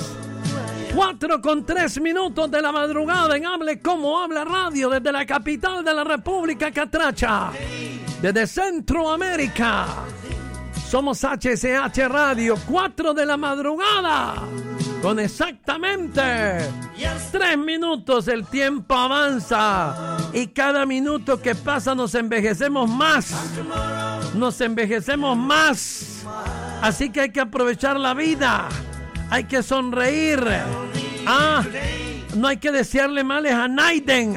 4:03 de la madrugada en Hable Como Habla Radio, desde la capital de la República Catracha, desde Centroamérica. Somos HSH Radio, 4 de la madrugada, con exactamente 3 minutos. El tiempo avanza y cada minuto que pasa nos envejecemos más. Así que hay que aprovechar la vida. Hay que sonreír. No hay que desearle males a nadie.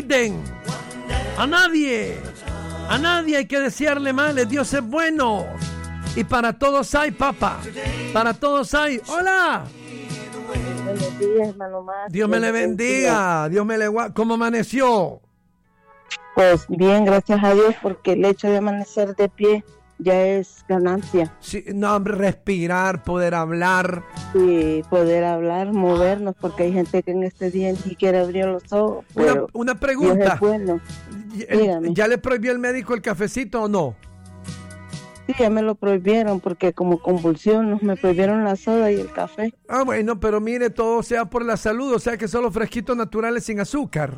A nadie hay que desearle males. Dios es bueno. Y para todos hay, papá. Para todos hay. ¡Hola! Buenos días, hermano Más. Dios me le bendiga. Dios me le guarde. ¿Cómo amaneció? Pues bien, gracias a Dios, porque el hecho de amanecer de pie ya es ganancia. Sí, no, respirar, poder hablar. Sí, poder hablar, movernos, porque hay gente que en este día ni siquiera abrió los ojos. Una pregunta. Dios es bueno. ¿Ya le prohibió el médico el cafecito o no? Sí, ya me lo prohibieron, porque como convulsiones me prohibieron la soda y el café. Bueno, pero mire, todo sea por la salud, o sea que solo fresquitos naturales sin azúcar.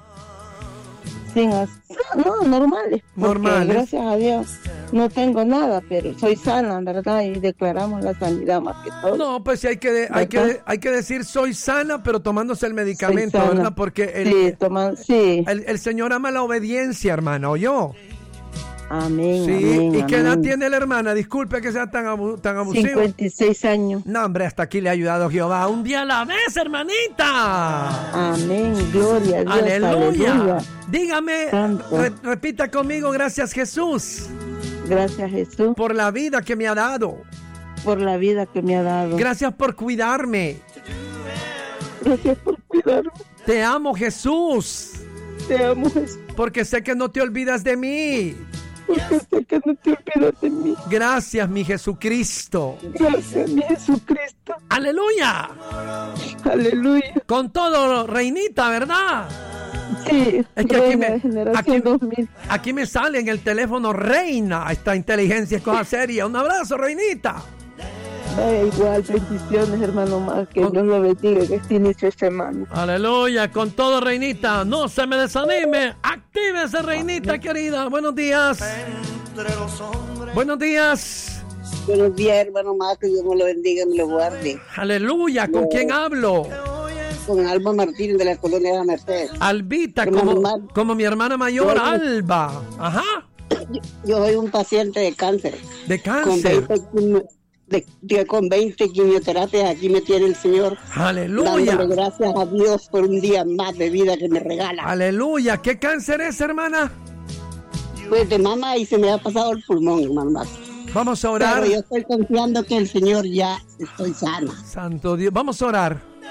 No, normales. Gracias a Dios no tengo nada, pero soy sana, ¿verdad? Y declaramos la sanidad más que todo. No, pues sí, hay que decir soy sana, pero tomándose el medicamento, ¿verdad? Porque el Señor ama la obediencia, hermana, ¿oyó? Amén. Sí, amén, ¿y qué edad amén. tiene la hermana? Disculpe que sea tan abusivo. 56 años. No, hombre, hasta aquí le ha ayudado Jehová. Un día a la vez, hermanita. Amén, gloria a Dios. Aleluya. Dígame, repita conmigo, gracias Jesús. Gracias Jesús. Por la vida que me ha dado. Por la vida que me ha dado. Gracias por cuidarme. Gracias por cuidarme. Te amo, Jesús. Te amo, Jesús. Porque sé que no te olvidas de mí. Porque sé que no te olvidas de mí. Gracias, mi Jesucristo. Gracias, mi Jesucristo. Aleluya. Aleluya. Con todo, reinita, ¿verdad? Sí. Es que aquí me sale en el teléfono reina. Esta inteligencia es cosa seria. Un abrazo, reinita. Igual, bendiciones, hermano Más. Que Dios lo bendiga, que este inicio de semana. Aleluya, con todo, reinita. No se me desanime. Actívese, reinita querida. Buenos días. Buenos días. Buenos días, hermano Más. Que Dios me lo bendiga y me lo guarde. Aleluya. ¿Con quién hablo? Con Alba Martínez de la colonia de la Merced. Albita, como mi hermana mayor, Alba. Ajá. Yo soy un paciente de cáncer. ¿De cáncer? Con 20 quimioterapias aquí me tiene el Señor. Aleluya. Dándole gracias a Dios por un día más de vida que me regala. Aleluya. ¿Qué cáncer es, hermana? Pues de mama, y se me ha pasado el pulmón, hermano Más. Vamos a orar. Pero yo estoy confiando que el Señor ya estoy sana. Santo Dios. Vamos a orar.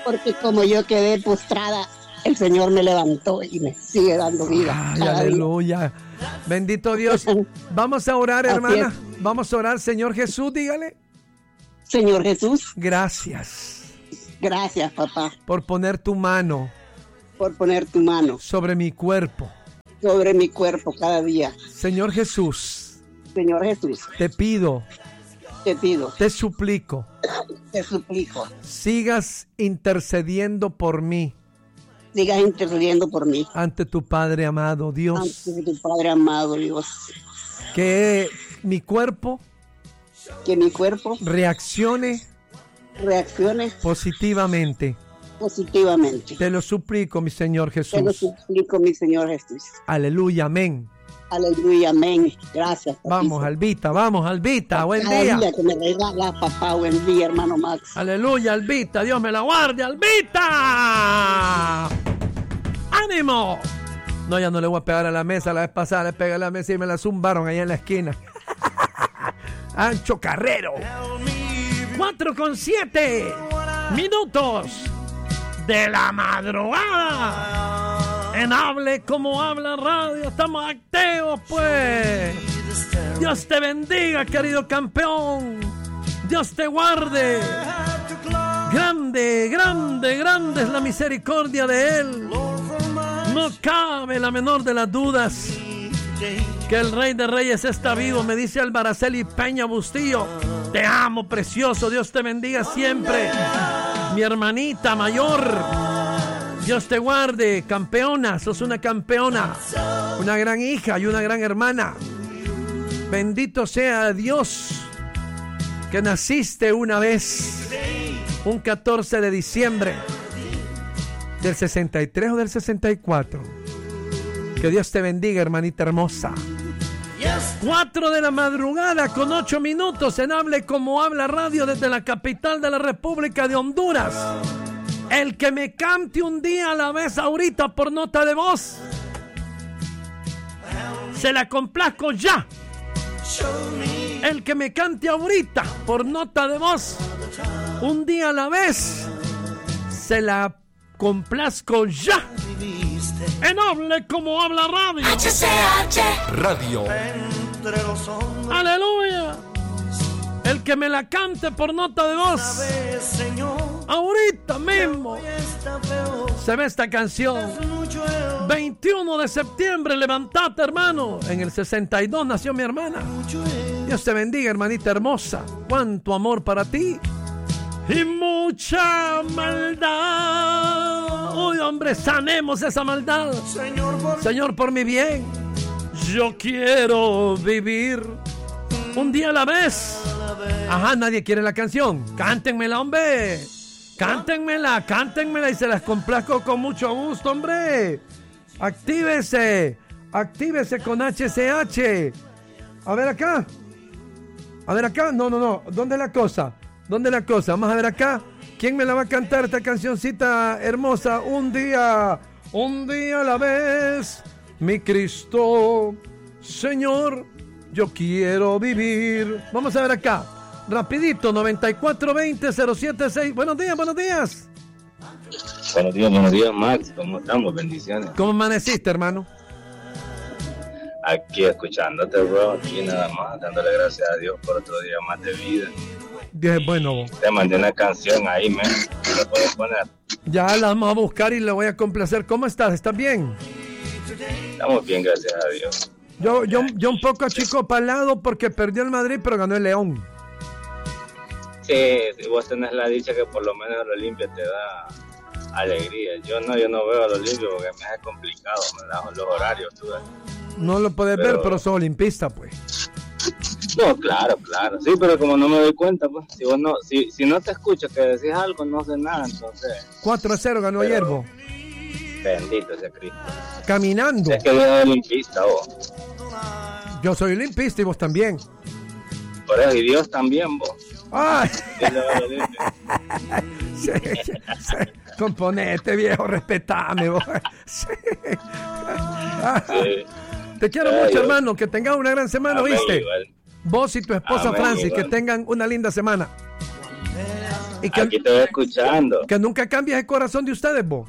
Porque como yo quedé postrada, el Señor me levantó y me sigue dando vida. Ay, aleluya. Bendito Dios. Vamos a orar, hermana. Vamos a orar, Señor Jesús, dígale. Señor Jesús. Gracias. Gracias, papá. Por poner tu mano. Por poner tu mano. Sobre mi cuerpo. Sobre mi cuerpo cada día. Señor Jesús. Señor Jesús. Te pido. Te pido. Te suplico. Te suplico. Sigas intercediendo por mí. Sigas intercediendo por mí. Ante tu Padre amado, Dios. Ante tu Padre amado, Dios. Que mi cuerpo. Que mi cuerpo. Reaccione. Positivamente. Positivamente. Te lo suplico, mi Señor Jesús. Te lo suplico, mi Señor Jesús. Aleluya, amén. Aleluya, amén. Gracias. Papito. Vamos, Albita. Buen día. Que me regala, papá. Buen día, hermano Max. Aleluya, Albita. Dios me la guarde, Albita. ¡Ánimo! No, ya no le voy a pegar a la mesa. La vez pasada le pegué a la mesa y me la zumbaron allá en la esquina. Ancho Carrero. 4:07 de la madrugada. En Hable Como Habla Radio. Estamos activos, pues. Dios te bendiga, querido campeón. Dios te guarde. Grande es la misericordia de Él. No cabe la menor de las dudas que el Rey de Reyes está vivo. Me dice Albaraceli Peña Bustillo. Te amo, precioso. Dios te bendiga siempre. Mi hermanita mayor. Dios te guarde, campeona. Sos una campeona. Una gran hija y una gran hermana. Bendito sea Dios que naciste una vez. Un 14 de diciembre del 63 o del 64. Que Dios te bendiga, hermanita hermosa. 4 de la madrugada con 8 minutos en Hable Como Habla Radio desde la capital de la República de Honduras. El que me cante un día a la vez ahorita por nota de voz, se la complazco ya. El que me cante ahorita por nota de voz, un día a la vez, se la complazco ya. En Hable Como Habla Radio. HCH Radio. Aleluya. El que me la cante por nota de voz, ahorita mismo, se ve esta canción. 21 de septiembre, levantate, hermano. En el 62 nació mi hermana. Dios te bendiga, hermanita hermosa. Cuánto amor para ti y mucha maldad. Uy, hombre, sanemos esa maldad. Señor, por mi bien, yo quiero vivir un día a la vez. Ajá, nadie quiere la canción. Cántenmela, hombre. Cántenmela y se las complazco con mucho gusto, hombre. Actívese con HCH. A ver acá. No. ¿Dónde es la cosa? Vamos a ver acá. ¿Quién me la va a cantar esta cancioncita hermosa? Un día a la vez, mi Cristo, Señor, yo quiero vivir. Vamos a ver acá. Rapidito, 9420-076. Buenos días. Buenos días, Max. ¿Cómo estamos? Bendiciones. ¿Cómo amaneciste, hermano? Aquí escuchándote, bro. Aquí nada más, dándole gracias a Dios por otro día más de vida. Dios es bueno. Te mandé una canción ahí, man. ¿La puedes poner? Ya la vamos a buscar y la voy a complacer. ¿Cómo estás? ¿Estás bien? Estamos bien, gracias a Dios. Yo un poco achicopalado porque perdió el Madrid, pero ganó el León. Sí, vos tenés la dicha que por lo menos el Olimpia te da alegría. Yo no veo al Olimpia porque me es complicado, me da los horarios. Tú, no lo puedes ver, pero sos olimpista, pues. No, claro. Sí, pero como no me doy cuenta, pues, si no te escucho que decís algo, no sé nada, entonces... 4-0 ganó ayer, vos. Bendito sea Cristo. Caminando. Es que yo soy olimpista, vos. Yo soy olimpista y vos también. Por eso, y Dios también, vos. ¡Ay! Sí. Componete, viejo, respetame, vos. Sí. Sí. Te quiero mucho, hermano. Que tengas una gran semana, ¿viste? Igual. Vos y tu esposa Francis, que tengan una linda semana. Aquí te voy escuchando. Que nunca cambie el corazón de ustedes, vos.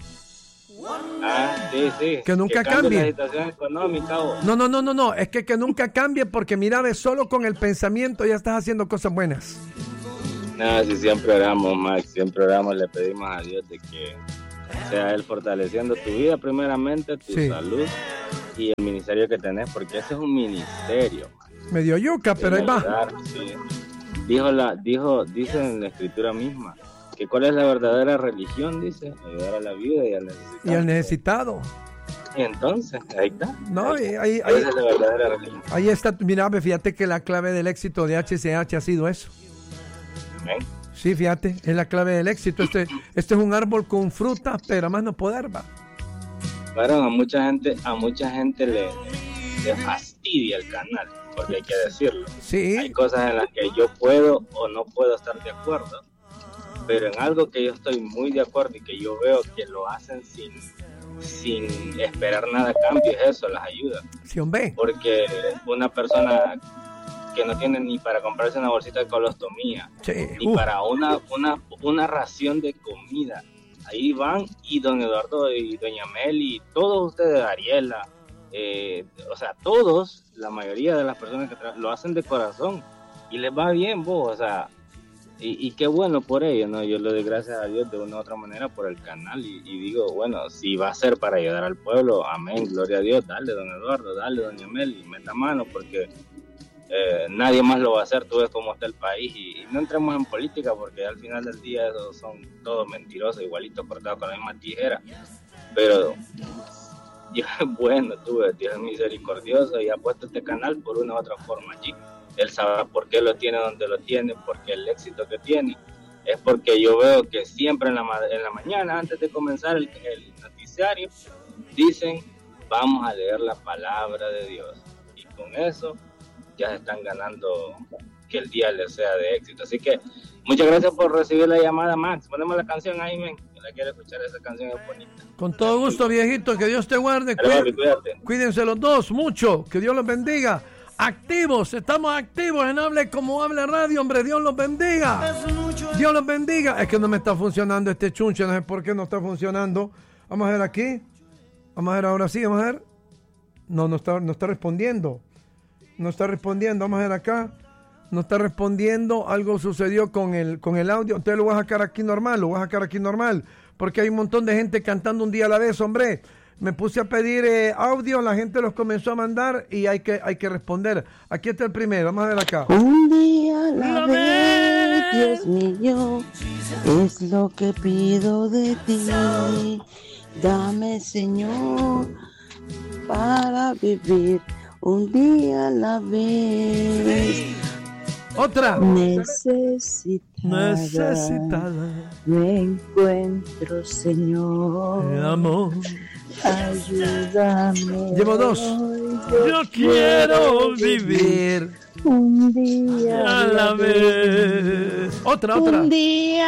Sí. Que nunca cambie. La situación económica, vos. No. Es que nunca cambie, porque mira, de solo con el pensamiento ya estás haciendo cosas buenas. No, si siempre oramos, Max. Siempre oramos, le pedimos a Dios de que sea Él fortaleciendo tu vida, primeramente, tu salud y el ministerio que tenés, porque ese es un ministerio. Medio yuca, pero ahí va. Sí. Dice en la escritura misma que cuál es la verdadera religión, dice, ayudar a la vida y al necesitado. Y entonces, ahí está. No, ahí esa es la verdadera religión. Ahí está, mira, fíjate que la clave del éxito de HCH ha sido eso. Amén. Sí, fíjate, es la clave del éxito. Este es un árbol con frutas, pero más no poder, va. Bueno, a mucha gente le fastidia el canal, porque hay que decirlo. Sí. Hay cosas en las que yo puedo o no puedo estar de acuerdo, pero en algo que yo estoy muy de acuerdo y que yo veo que lo hacen sin esperar nada a cambio, es eso, las ayudas. Sí, hombre. Porque una persona que no tiene ni para comprarse una bolsita de colostomía, ni para una ración de comida, ahí van, y don Eduardo y doña Meli, todos ustedes, Ariela, o sea, todos, la mayoría de las personas que lo hacen de corazón y les va bien, vos, o sea, y qué bueno por ello, ¿no? Yo le doy gracias a Dios de una u otra manera por el canal y digo, bueno, si va a ser para ayudar al pueblo, amén, gloria a Dios, dale don Eduardo, dale doña Meli, meta mano, porque nadie más lo va a hacer. Tú ves cómo está el país y no entremos en política, porque al final del día esos son todos mentirosos, igualitos, cortados con la misma tijera, pero Dios es bueno, Dios es misericordioso y ha puesto este canal por una u otra forma allí. Él sabe por qué lo tiene donde lo tiene, porque el éxito que tiene es porque yo veo que siempre en la mañana, antes de comenzar el noticiario, dicen, vamos a leer la palabra de Dios, y con eso ya se están ganando que el día les sea de éxito. Así que muchas gracias por recibir la llamada, Max. Ponemos la canción ahí, men, que la quiero escuchar, esa canción es bonita. Con todo gusto, viejito, que Dios te guarde. Cuídate. Cuídense los dos mucho, que Dios los bendiga. Activos, estamos activos en Hable Como Habla Radio, hombre, Dios los bendiga. Dios los bendiga. Es que no me está funcionando este chunche, no sé por qué no está funcionando. Vamos a ver aquí. Vamos a ver ahora sí, vamos a ver. No está respondiendo. No está respondiendo, vamos a ver acá. No está respondiendo, algo sucedió con el audio. Entonces lo voy a sacar aquí normal, porque hay un montón de gente cantando un día a la vez, hombre. Me puse a pedir audio, la gente los comenzó a mandar y hay que responder. Aquí está el primero, vamos a ver acá. Un día a la vez, Dios mío, es lo que pido de ti. Dame, Señor, para vivir un día a la vez. Otra. Necesitada. Me encuentro, Señor. El amor. Ayúdame. Llevo dos. Yo quiero vivir un día a la vez. Otra. Un día